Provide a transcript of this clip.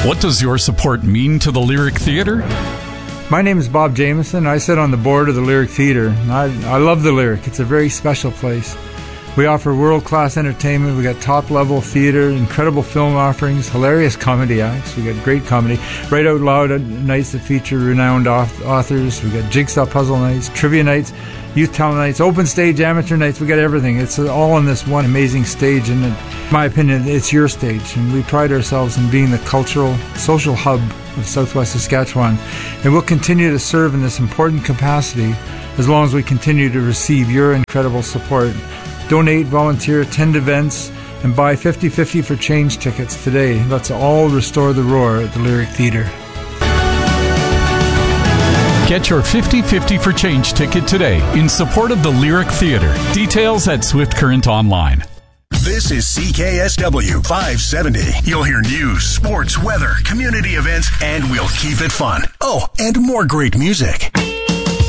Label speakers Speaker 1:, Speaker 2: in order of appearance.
Speaker 1: What does your support mean to the Lyric Theatre?
Speaker 2: My name is Bob Jameson. I sit on the board of the Lyric Theatre. I love the Lyric. It's a very special place. We offer world-class entertainment. We got top-level theater, incredible film offerings, hilarious comedy acts. We got great comedy. Right Out Loud nights that feature renowned authors. We got jigsaw puzzle nights, trivia nights, youth talent nights, open stage, amateur nights. We got everything. It's all on this one amazing stage. And in my opinion, it's your stage. And we pride ourselves in being the cultural, social hub of Southwest Saskatchewan. And we'll continue to serve in this important capacity as long as we continue to receive your incredible support. Donate, volunteer, attend events, and buy 50/50 for change tickets today. Let's all restore the roar at the Lyric Theatre.
Speaker 1: Get your 50/50 for change ticket today in support of the Lyric Theatre. Details at Swift Current Online.
Speaker 3: This is CKSW 570. You'll hear news, sports, weather, community events, and we'll keep it fun. Oh, and more great music.